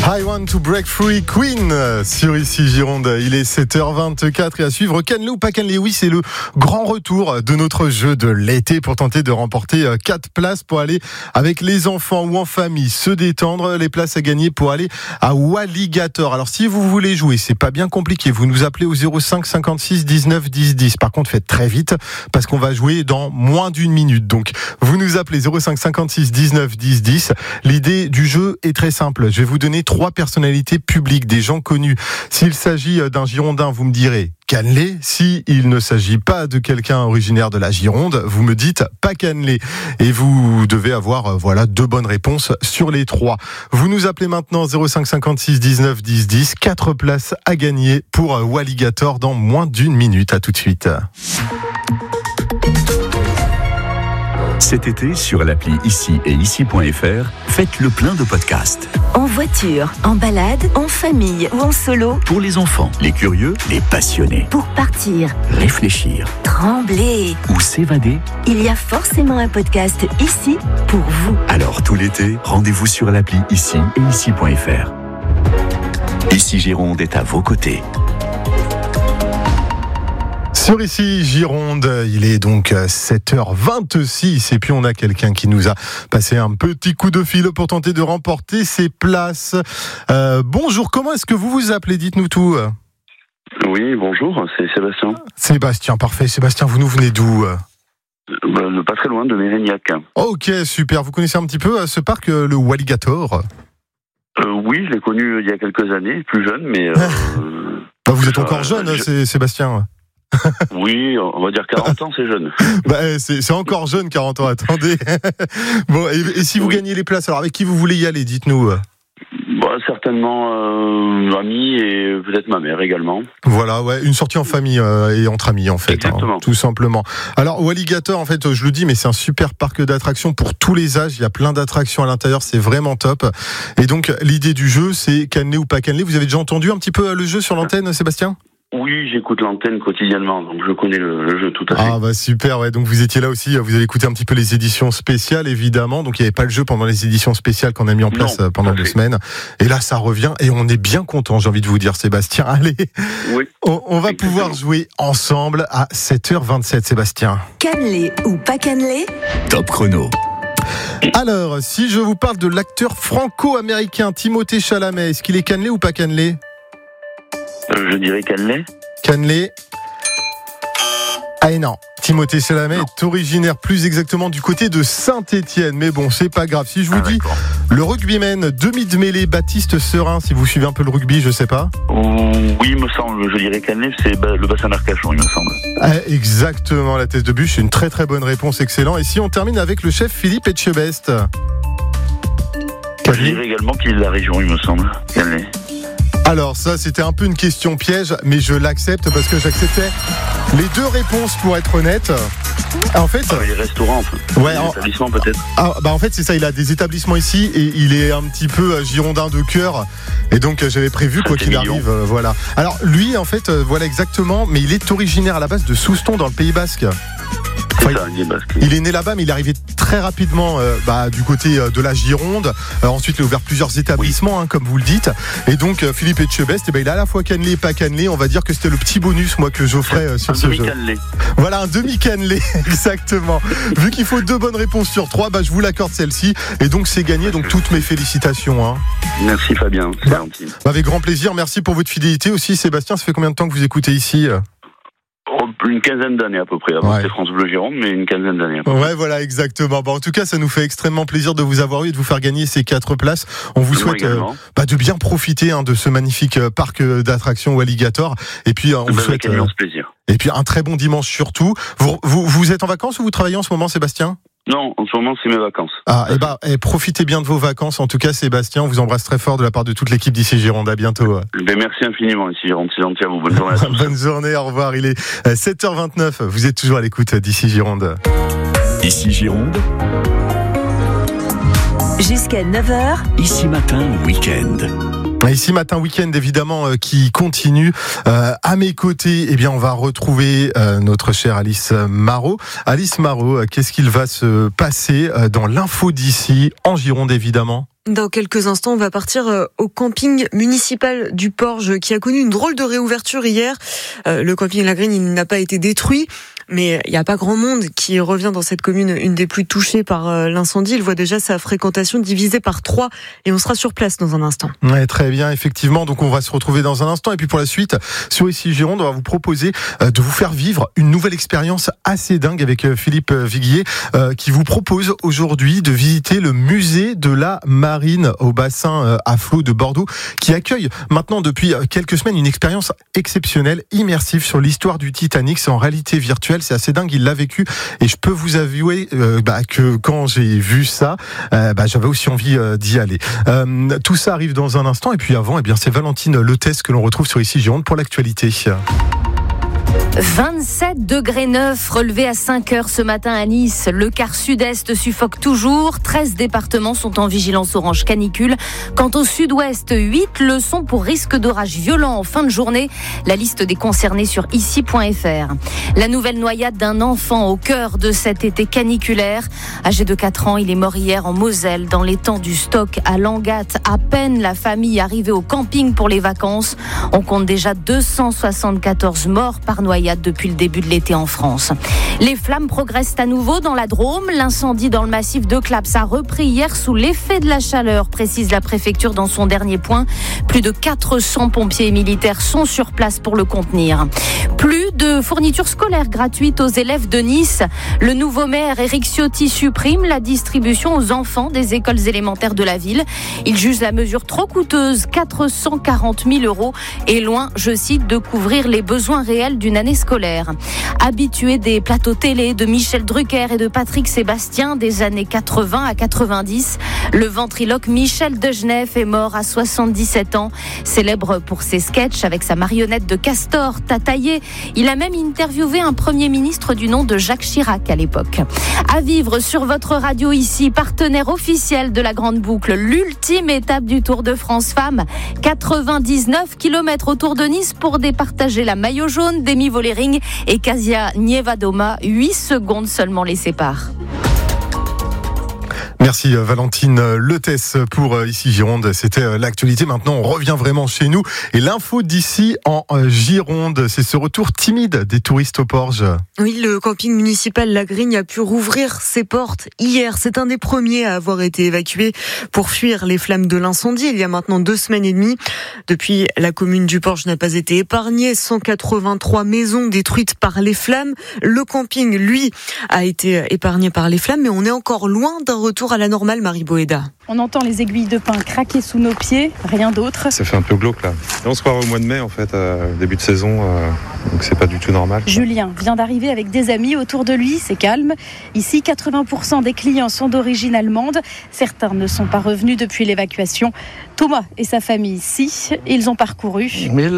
I Want to Break Free, Queen sur Ici Gironde. Il est 7h24 et à suivre Canley ou pas Canley. Oui, c'est le grand retour de notre jeu de l'été pour tenter de remporter 4 places pour aller avec les enfants ou en famille se détendre. Les places à gagner pour aller à Walligator. Alors si vous voulez jouer, c'est pas bien compliqué. Vous nous appelez au 05 56 19 10 10. Par contre, faites très vite parce qu'on va jouer dans moins d'une minute. Donc vous nous appelez 05 56 19 10 10. L'idée du jeu est très simple. Je vais vous donner 3 personnalités publiques, des gens connus. S'il s'agit d'un Girondin, vous me direz Canley. Si il ne s'agit pas de quelqu'un originaire de la Gironde, vous me dites pas Canley. Et vous devez avoir 2 bonnes réponses sur les 3. Vous nous appelez maintenant 05 56 19 10 10. 4 places à gagner pour Walligator dans moins d'une minute. À tout de suite. Cet été, sur l'appli Ici et Ici.fr, faites le plein de podcasts. En voiture, en balade, en famille ou en solo. Pour les enfants, les curieux, les passionnés. Pour partir, réfléchir, trembler ou s'évader. Il y a forcément un podcast ici pour vous. Alors tout l'été, rendez-vous sur l'appli Ici et Ici.fr. Ici Gironde est à vos côtés. Sur Ici Gironde, il est donc 7h26 et puis on a quelqu'un qui nous a passé un petit coup de fil pour tenter de remporter ses places. Bonjour, comment est-ce que vous vous appelez ? Dites-nous tout. Oui, bonjour, c'est Sébastien. Sébastien, parfait. Sébastien, vous nous venez d'où ? Pas très loin de Mérignac. Ok, super. Vous connaissez un petit peu ce parc, le Walligator ? Oui, je l'ai connu il y a quelques années, plus jeune, mais... vous êtes encore jeune, Sébastien. Oui, on va dire 40 ans, c'est jeune. C'est encore jeune, 40 ans, attendez. Bon, et si vous gagnez les places, alors avec qui vous voulez y aller, dites-nous. Certainement amis et peut-être ma mère également. Voilà, ouais, une sortie en famille et entre amis en fait. Exactement. Tout simplement. Alors Walligator, en fait, je le dis, mais c'est un super parc d'attractions pour tous les âges. Il y a plein d'attractions à l'intérieur, c'est vraiment top. Et donc l'idée du jeu, c'est Canley ou pas Canley. Vous avez déjà entendu un petit peu le jeu sur l'antenne, Sébastien ? Oui, j'écoute l'antenne quotidiennement, donc je connais le jeu tout à fait. Ah bah super, ouais. Donc vous étiez là aussi, vous avez écouté un petit peu les éditions spéciales, évidemment. Donc il n'y avait pas le jeu pendant les éditions spéciales qu'on a mis en place pendant 2 semaines. Et là, ça revient et on est bien content, j'ai envie de vous dire, Sébastien. Allez, oui, on va pouvoir jouer ensemble à 7h27, Sébastien. Canley ou pas Canley ? Top chrono. Alors, si je vous parle de l'acteur franco-américain Timothée Chalamet, est-ce qu'il est Canley ou pas Canley ? Je dirais Canley. Canley. Ah et non, Timothée Chalamet est originaire plus exactement du côté de Saint-Étienne. Mais bon, c'est pas grave. Si je vous dis le rugbyman demi de mêlée Baptiste Serin, si vous suivez un peu le rugby, je sais pas. Oui, il me semble, je dirais Canley, c'est le bassin d'Arcachon, il me semble. Exactement, la tête de bûche, c'est une très très bonne réponse, excellent. Et si on termine avec le chef Philippe Etchebest. Je dirais également qu'il est de la région, il me semble, Canley. Alors ça, c'était un peu une question piège, mais je l'accepte parce que j'acceptais les 2 réponses pour être honnête. En fait, les restaurants, les établissements peut-être. En fait, c'est ça, il a des établissements ici et il est un petit peu girondin de cœur. Et donc j'avais prévu quoi qu'il arrive, voilà. Alors lui, en fait, voilà exactement, mais il est originaire à la base de Souston dans le Pays Basque. Il est né là-bas, mais il est arrivé très rapidement du côté de la Gironde. Ensuite, il a ouvert plusieurs établissements, comme vous le dites. Et donc, Philippe Etchebest, il est à la fois Canley et pas Canley. On va dire que c'était le petit bonus, moi, que j'offrais sur ce jeu. Voilà, un demi-Canley, exactement. Vu qu'il faut 2 bonnes réponses sur 3, je vous l'accorde celle-ci. Et donc, c'est gagné. Donc, toutes mes félicitations. Merci Fabien, c'est gentil. Avec grand plaisir. Merci pour votre fidélité aussi, Sébastien. Ça fait combien de temps que vous écoutez ici ? Une quinzaine d'années à peu près. Avant c'était France Bleu Gironde, mais une quinzaine d'années. Ouais, voilà, exactement. En tout cas, ça nous fait extrêmement plaisir de vous avoir eu et de vous faire gagner ces 4 places. On vous souhaite de bien profiter de ce magnifique parc d'attractions Walligator. Et puis, on vous souhaite plaisir. Et puis un très bon dimanche surtout. Vous êtes en vacances ou vous travaillez en ce moment, Sébastien ? Non, en ce moment, c'est mes vacances. Profitez bien de vos vacances. En tout cas, Sébastien, on vous embrasse très fort de la part de toute l'équipe d'Ici Gironde. À bientôt. Merci infiniment, Ici Gironde. C'est gentil à vous. Bonne journée à tous. Bonne journée, au revoir. Il est 7h29. Vous êtes toujours à l'écoute d'Ici Gironde. Ici Gironde. Jusqu'à 9h. Ici Matin, week-end. Ici Matin Week-end, évidemment, qui continue. À mes côtés, on va retrouver notre chère Alice Marot. Alice Marot, qu'est-ce qu'il va se passer dans l'info d'ici, en Gironde, évidemment ? Dans quelques instants, on va partir au camping municipal du Porge qui a connu une drôle de réouverture hier. Le camping La Grigne, il n'a pas été détruit. Mais il n'y a pas grand monde qui revient dans cette commune, une des plus touchées par l'incendie. Il voit déjà sa fréquentation divisée par 3 et on sera sur place dans un instant. Ouais, très bien, effectivement. Donc on va se retrouver dans un instant. Et puis pour la suite, sur Ici Gironde, on va vous proposer de vous faire vivre une nouvelle expérience assez dingue avec Philippe Viguier qui vous propose aujourd'hui de visiter le musée de la marine au bassin à flot de Bordeaux qui accueille maintenant depuis quelques semaines une expérience exceptionnelle, immersive sur l'histoire du Titanic. C'est en réalité virtuelle. C'est assez dingue, il l'a vécu et je peux vous avouer que quand j'ai vu ça, j'avais aussi envie d'y aller. Tout ça arrive dans un instant et puis avant, c'est Valentine Letès que l'on retrouve sur Ici Gironde pour l'actualité. 27 degrés 9 relevés à 5 heures ce matin à Nice. Le quart sud-est suffoque toujours. 13 départements sont en vigilance orange canicule. Quant au sud-ouest, 8 le sont pour risque d'orage violent en fin de journée. La liste des concernés sur ici.fr. La nouvelle noyade d'un enfant au cœur de cet été caniculaire. Âgé de 4 ans, il est mort hier en Moselle, dans l'étang du Stock à Langat. À peine la famille arrivée au camping pour les vacances. On compte déjà 274 morts par noyade depuis le début de l'été en France. Les flammes progressent à nouveau dans la Drôme. L'incendie dans le massif de Claps a repris hier sous l'effet de la chaleur, précise la préfecture dans son dernier point. Plus de 400 pompiers et militaires sont sur place pour le contenir. Plus de fournitures scolaires gratuites aux élèves de Nice. Le nouveau maire Éric Ciotti supprime la distribution aux enfants des écoles élémentaires de la ville. Il juge la mesure trop coûteuse, 440 000 € et loin, je cite, de couvrir les besoins réels d'une année scolaire. Habitué des plateaux télé de Michel Drucker et de Patrick Sébastien des années 80 à 90, le ventriloque Michel Degenef est mort à 77 ans. Célèbre pour ses sketchs avec sa marionnette de castor, Tataillé. Il a même interviewé un Premier ministre du nom de Jacques Chirac à l'époque. À vivre sur votre radio ici, partenaire officiel de la Grande Boucle, l'ultime étape du Tour de France Femmes. 99 km autour de Nice pour départager la maillot jaune d'Emi Vollering et Kasia Nievadoma. 8 secondes seulement les séparent. Merci Valentine Letès pour Ici Gironde. C'était l'actualité. Maintenant, on revient vraiment chez nous. Et l'info d'ici en Gironde, c'est ce retour timide des touristes au Porge. Oui, le camping municipal La Grigne a pu rouvrir ses portes hier. C'est un des premiers à avoir été évacué pour fuir les flammes de l'incendie il y a maintenant 2 semaines et demie. Depuis, la commune du Porge n'a pas été épargnée. 183 maisons détruites par les flammes. Le camping, lui, a été épargné par les flammes, mais on est encore loin d'un retour à la normale, Marie Boéda. On entend les aiguilles de pin craquer sous nos pieds, rien d'autre. Ça fait un peu glauque là. On se croirait au mois de mai en fait, début de saison, donc c'est pas du tout normal. Julien vient d'arriver avec des amis autour de lui, c'est calme. Ici, 80% des clients sont d'origine allemande. Certains ne sont pas revenus depuis l'évacuation. Thomas et sa famille ici, ils ont parcouru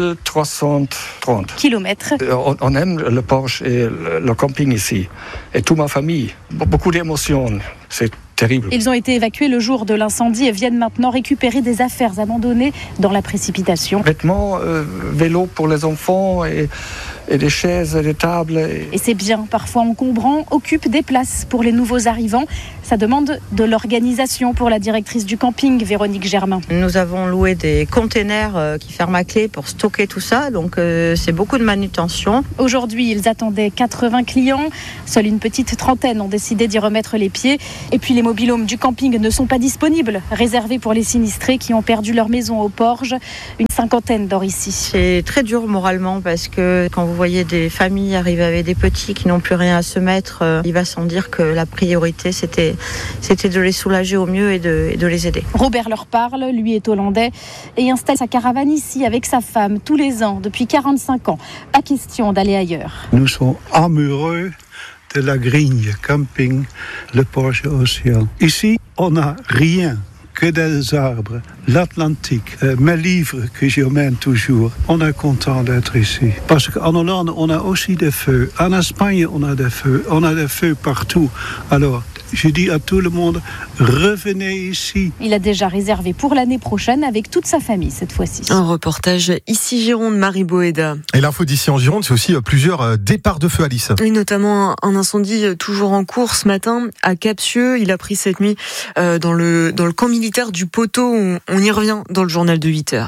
1330 kilomètres. On aime le Porge et le camping ici. Et toute ma famille. Beaucoup d'émotions. C'est terrible. Ils ont été évacués le jour de l'incendie et viennent maintenant récupérer des affaires abandonnées dans la précipitation. Vêtements, vélos pour les enfants et des chaises, des tables. Et c'est bien, parfois encombrant, occupe des places pour les nouveaux arrivants. Ça demande de l'organisation pour la directrice du camping, Véronique Germain. Nous avons loué des containers qui ferment à clé pour stocker tout ça, donc c'est beaucoup de manutention. Aujourd'hui, ils attendaient 80 clients. Seule une petite trentaine ont décidé d'y remettre les pieds. Et puis les mobil-homes du camping ne sont pas disponibles, réservés pour les sinistrés qui ont perdu leur maison au Porge. Une 50aine dort ici. C'est très dur moralement parce que quand vous voyez des familles arriver avec des petits qui n'ont plus rien à se mettre, il va sans dire que la priorité c'était de les soulager au mieux et de les aider. Robert leur parle, lui est hollandais et installe sa caravane ici avec sa femme tous les ans depuis 45 ans. Pas question d'aller ailleurs. Nous sommes amoureux de la Grigne camping, le Porge Océan. Ici, on n'a rien que des arbres, l'Atlantique, mes livres que j'emmène toujours. On est content d'être ici. Parce qu'en Hollande, on a aussi des feux. En Espagne, on a des feux. On a des feux partout. Alors, je dis à tout le monde, revenez ici. Il a déjà réservé pour l'année prochaine avec toute sa famille cette fois-ci. Un reportage ici Gironde, Marie Boéda. Et l'info d'ici en Gironde, c'est aussi plusieurs départs de feu, Alice. Oui, notamment un incendie toujours en cours ce matin à Capsieux. Il a pris cette nuit dans le camp militaire du Poteau. On y revient dans le journal de 8h.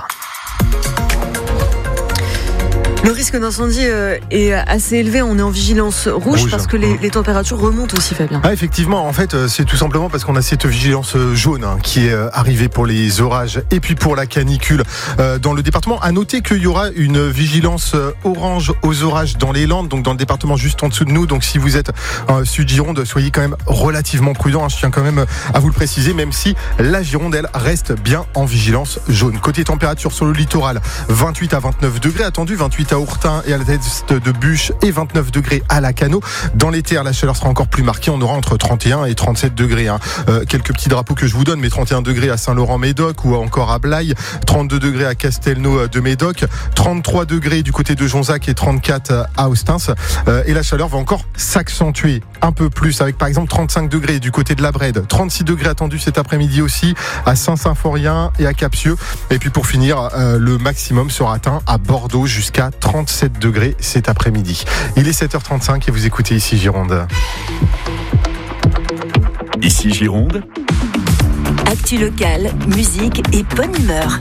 Le risque d'incendie est assez élevé. On est en vigilance rouge parce que les températures remontent aussi, Fabien. Ah, effectivement, en fait, c'est tout simplement parce qu'on a cette vigilance jaune qui est arrivée pour les orages et puis pour la canicule dans le département. À noter qu'il y aura une vigilance orange aux orages dans les Landes, donc dans le département juste en dessous de nous. Donc si vous êtes sud Gironde, soyez quand même relativement prudents. Je tiens quand même à vous le préciser, même si la Gironde, elle, reste bien en vigilance jaune. Côté température sur le littoral, 28 à 29 degrés attendus, 28 à Ourtin et à la tête de Bûche et 29 degrés à Lacanau. Dans les terres, la chaleur sera encore plus marquée. On aura entre 31 et 37 degrés. Quelques petits drapeaux que je vous donne, mais 31 degrés à Saint-Laurent-Médoc ou encore à Blaye, 32 degrés à Castelnau de Médoc, 33 degrés du côté de Jonzac et 34 à Ostens. Et la chaleur va encore s'accentuer un peu plus avec par exemple 35 degrés du côté de la Brède, 36 degrés attendus cet après-midi aussi à Saint-Symphorien et à Capsieux. Et puis pour finir, le maximum sera atteint à Bordeaux jusqu'à 37 degrés cet après-midi. Il est 7h35 et vous écoutez ici Gironde. Ici Gironde. Actu locale, musique et bonne humeur.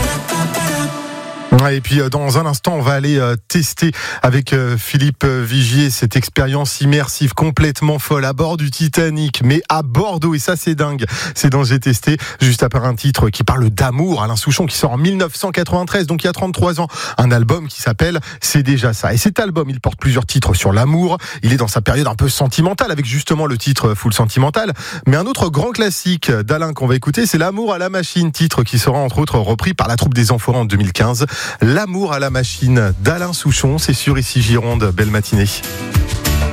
Et puis dans un instant, on va aller tester avec Philippe Vigier cette expérience immersive complètement folle à bord du Titanic, mais à Bordeaux. Et ça, c'est dingue. C'est dans J'ai testé, juste après un titre qui parle d'amour, Alain Souchon, qui sort en 1993, donc il y a 33 ans. Un album qui s'appelle C'est déjà ça. Et cet album, il porte plusieurs titres sur l'amour. Il est dans sa période un peu sentimentale, avec justement le titre Full Sentimental. Mais un autre grand classique d'Alain qu'on va écouter, c'est L'amour à la machine, titre qui sera entre autres repris par la troupe des Enfoirés en 2015. L'amour à la machine d'Alain Souchon, c'est sur ici Gironde. Belle matinée.